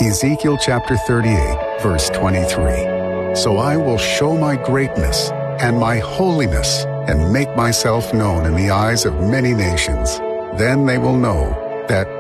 Ezekiel chapter 38, verse 23. So I will show my greatness and my holiness and make myself known in the eyes of many nations. Then they will know that